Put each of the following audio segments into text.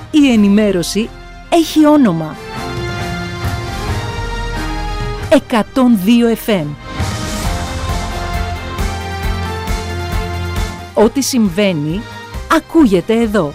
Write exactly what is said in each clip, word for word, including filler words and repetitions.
Η ενημέρωση έχει όνομα. εκατόν δύο εφ εμ. Ό,τι συμβαίνει, ακούγεται εδώ.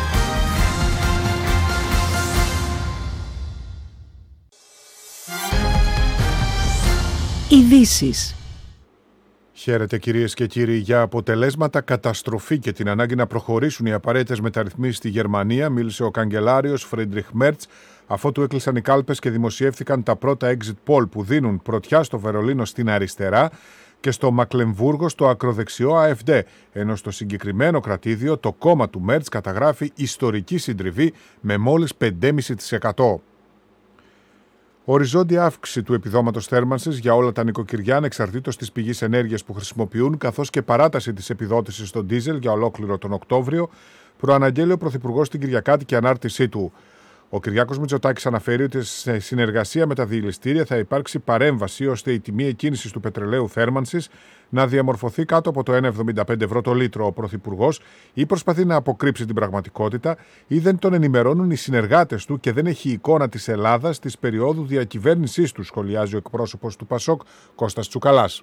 Ειδήσεις. Χαίρετε κυρίες και κύριοι. Για αποτελέσματα, καταστροφή και την ανάγκη να προχωρήσουν οι απαραίτητες μεταρρυθμίσεις στη Γερμανία μίλησε ο καγκελάριος Φρίντριχ Μέρτς, αφότου έκλεισαν οι κάλπες και δημοσιεύθηκαν τα πρώτα exit poll που δίνουν πρωτιά στο Βερολίνο στην αριστερά και στο Μακλεμβούργο στο ακροδεξιό Α Εφ Ντι, ενώ στο συγκεκριμένο κρατήδιο το κόμμα του Μέρτς καταγράφει ιστορική συντριβή με μόλις πέντε κόμμα πέντε τοις εκατό. Οριζόντια αύξηση του επιδόματος θέρμανσης για όλα τα νοικοκυριά ανεξαρτήτως της πηγής ενέργειας που χρησιμοποιούν, καθώς και παράταση της επιδότησης στον ντίζελ για ολόκληρο τον Οκτώβριο, προαναγγέλει ο Πρωθυπουργός την Κυριακάτικη ανάρτησή του. Ο Κυριάκος Μητσοτάκης αναφέρει ότι σε συνεργασία με τα διελιστήρια θα υπάρξει παρέμβαση ώστε η τιμή εκκίνησης του πετρελαίου θέρμανσης να διαμορφωθεί κάτω από το ένα κόμμα εβδομήντα πέντε ευρώ το λίτρο. Ο Πρωθυπουργός ή προσπαθεί να αποκρύψει την πραγματικότητα ή δεν τον ενημερώνουν οι συνεργάτες του και δεν έχει εικόνα της Ελλάδας της περίοδου διακυβέρνησής του, σχολιάζει ο εκπρόσωπος του Πασόκ Κώστας Τσουκαλάς.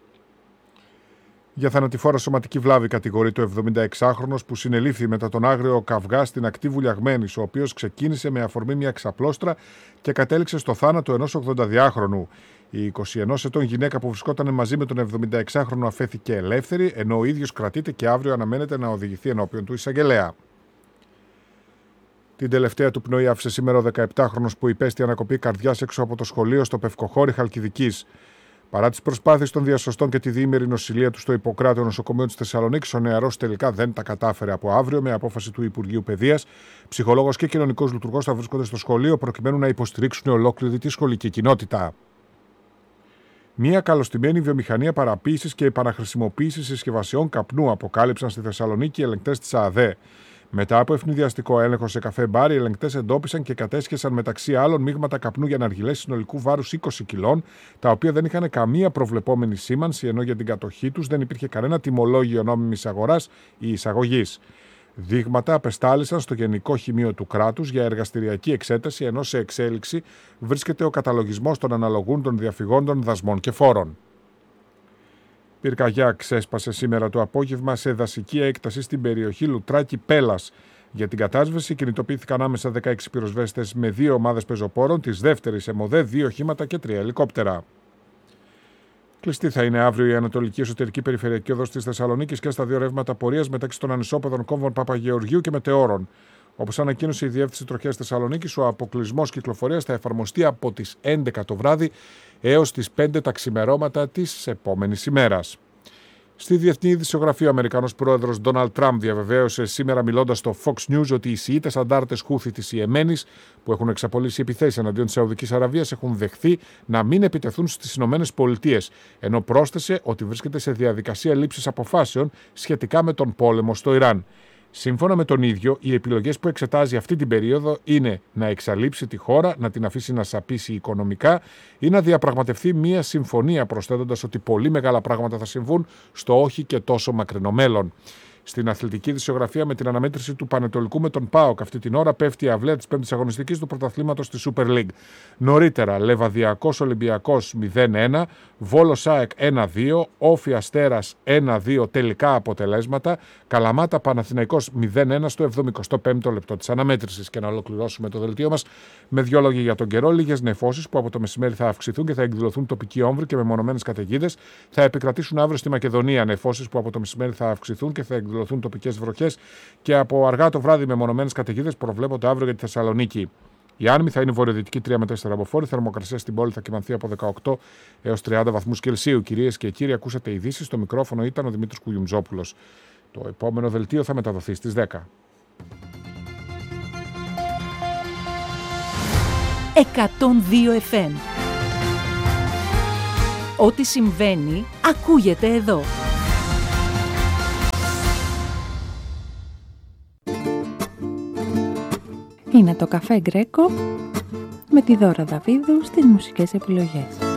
Για θανατηφόρα σωματική βλάβη κατηγορείται ο εβδομηνταεξάχρονος που συνελήφθη μετά τον άγριο καυγά στην ακτή Βουλιαγμένης, ο οποίος ξεκίνησε με αφορμή μια ξαπλώστρα και κατέληξε στο θάνατο ενός ογδονταδυάχρονου. Η εικοσιενός ετών γυναίκα που βρισκόταν μαζί με τον εβδομηνταεξάχρονο αφέθηκε ελεύθερη, ενώ ο ίδιος κρατείται και αύριο αναμένεται να οδηγηθεί ενώπιον του εισαγγελέα. Την τελευταία του πνοή άφησε σήμερα ο δεκαεπτάχρονος που υπέστη ανακοπή καρδιάς έξω από το σχολείο στο Πευκοχώρι Χαλκιδικής. Παρά τις προσπάθειες των διασωστών και τη διήμερη νοσηλεία του στο Ιπποκράτειο νοσοκομείο της Θεσσαλονίκης, ο νεαρός τελικά δεν τα κατάφερε. Από αύριο, με απόφαση του Υπουργείου Παιδείας, ψυχολόγος και κοινωνικός λειτουργός θα βρίσκονται στο σχολείο προκειμένου να υποστηρίξουν ολόκληρη τη σχολική κοινότητα. Μια καλωστημένη βιομηχανία παραποίησης και επαναχρησιμοποίησης συσκευασιών καπνού αποκάλυψαν στη Θεσσαλονίκη οι ελεγκτές της ΑΔΕ. Μετά από ευνηδιαστικό έλεγχο σε καφέ μπάρ, οι ελεγκτές εντόπισαν και κατέσχεσαν μεταξύ άλλων μείγματα καπνού για ναργιλές συνολικού βάρους είκοσι κιλών, τα οποία δεν είχαν καμία προβλεπόμενη σήμανση, ενώ για την κατοχή τους δεν υπήρχε κανένα τιμολόγιο νόμιμης αγοράς ή εισαγωγής. Δείγματα απεστάλησαν στο Γενικό Χημείο του Κράτους για εργαστηριακή εξέταση, ενώ σε εξέλιξη βρίσκεται ο καταλογισμός των αναλογούν των διαφυγόντων δασμών και φόρων. Πυρκαγιά ξέσπασε σήμερα το απόγευμα σε δασική έκταση στην περιοχή Λουτράκη-Πέλας. Για την κατάσβεση κινητοποιήθηκαν άμεσα δεκαέξι πυροσβέστες με δύο ομάδες πεζοπόρων, της δεύτερης ΕΜΟΔΕ, δύο οχήματα και τρία ελικόπτερα. Κλειστή θα είναι αύριο η Ανατολική Εσωτερική Περιφερειακή Οδός της Θεσσαλονίκης και στα δύο ρεύματα πορείας μεταξύ των ανισόπεδων κόμβων Παπαγεωργίου και Μετεώρων. Όπως ανακοίνωσε η Διεύθυνση Τροχέας Θεσσαλονίκης, ο αποκλεισμός κυκλοφορίας θα εφαρμοστεί από τις έντεκα το βράδυ έως τις πέντε τα ξημερώματα της επόμενης ημέρας. Στη διεθνή ειδησιογραφία, ο Αμερικανός πρόεδρος Ντόναλντ Τραμπ διαβεβαίωσε σήμερα, μιλώντας στο Fox News, ότι οι Σιήτες αντάρτες Χούθι της Ιεμένης, που έχουν εξαπολύσει επιθέσεις εναντίον της Σαουδικής Αραβίας, έχουν δεχθεί να μην επιτεθούν στις Ηνωμένες Πολιτείες, ενώ πρόσθεσε ότι βρίσκεται σε διαδικασία λήψης αποφάσεων σχετικά με τον πόλεμο στο Ιράν. Σύμφωνα με τον ίδιο, οι επιλογές που εξετάζει αυτή την περίοδο είναι να εξαλείψει τη χώρα, να την αφήσει να σαπίσει οικονομικά ή να διαπραγματευτεί μια συμφωνία, προσθέτοντας ότι πολύ μεγάλα πράγματα θα συμβούν στο όχι και τόσο μακρινό μέλλον. Στην αθλητική ειδησιογραφία, με την αναμέτρηση του Πανετολικού με τον ΠΑΟΚ αυτή την ώρα, πέφτει η αυλαία της πέμπτης αγωνιστικής του πρωταθλήματος στη Super League. Νωρίτερα, Λεβαδιακός Ολυμπιακός μηδέν ένα, Βόλος ΑΕΚ ένα δύο, Όφι Αστέρας ένα δύο τελικά αποτελέσματα, Καλαμάτα Παναθηναϊκός μηδέν ένα στο εβδομηκοστό πέμπτο λεπτό της αναμέτρησης. Και να ολοκληρώσουμε το δελτίο μας με δύο λόγια για τον καιρό. Λίγες νεφώσεις που από το μεσημέρι θα αυξηθούν και θα εκδηλωθούν τοπικοί όμβροι και μεμονωμένες καταιγίδες. Θα επικρατήσουν αύριο στη Μακεδονία νεφώσεις που από το μεσημέρι θα αυξηθούν και θα εκδηλωθούν τοπικές βροχές, και από αργά το βράδυ μεμονωμένες καταιγίδες προβλέπονται αύριο για τη Θεσσαλονίκη. Η άνεμη θα είναι βορειοδυτική τρία με τέσσερα αποφόρη. Η θερμοκρασία στην πόλη θα κυμανθεί από δεκαοκτώ έως τριάντα βαθμούς Κελσίου. Κυρίες και κύριοι, ακούσατε ειδήσεις. Στο μικρόφωνο ήταν ο Δημήτρης Κουγιουμτζόπουλος. Το επόμενο δελτίο θα μεταδοθεί στις δέκα. εκατόν δύο εφ εμ. Ό,τι συμβαίνει, ακούγεται εδώ. Είναι το Καφέ Γκρέκο με τη Δώρα Δαβίδου στις μουσικές επιλογές.